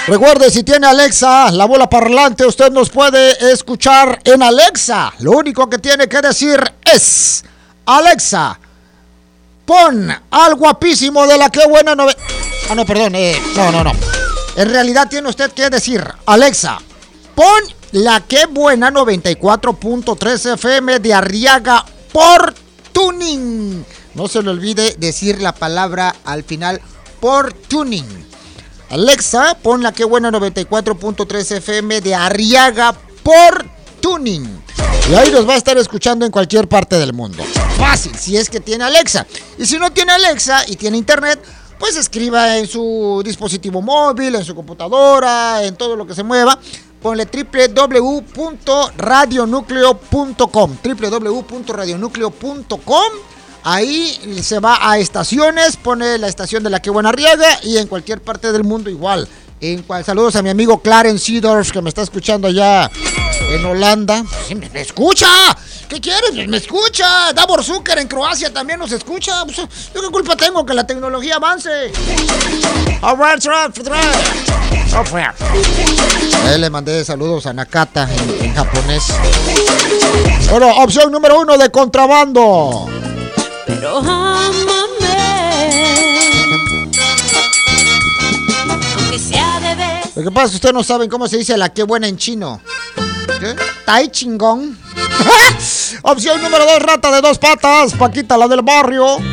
Recuerde, si tiene Alexa, la bola parlante, usted nos puede escuchar en Alexa. Lo único que tiene que decir es: Alexa, pon al guapísimo de la Qué Buena no. En realidad tiene usted que decir: Alexa, pon la Qué Buena 94.3 FM de Arriaga por tuning. No se le olvide decir la palabra al final, por tuning. Alexa, pon la Qué Buena 94.3 FM de Arriaga por tuning. Y ahí nos va a estar escuchando en cualquier parte del mundo. Fácil, si es que tiene Alexa. Y si no tiene Alexa y tiene internet, pues escriba en su dispositivo móvil, en su computadora, en todo lo que se mueva. Ponle www.radionucleo.com, www.radionucleo.com. Ahí se va a estaciones, pone la estación de la Qué Buena Arriaga y en cualquier parte del mundo igual. Saludos a mi amigo Clarence Seedorf, que me está escuchando allá en Holanda. Sí, me escucha. ¿Qué quieres? Me escucha. Davor Zucker en Croacia también nos escucha. Pues, ¿yo qué culpa tengo que la tecnología avance? Le mandé saludos a Nakata en japonés. Bueno, opción número 1 de Contrabando. Pero ámame, aunque sea de vez. Lo que pasa es que ustedes no saben cómo se dice la Qué Buena en chino. ¿Qué? Tai chingón. Opción número 2, Rata de 2 patas, Paquita la del barrio.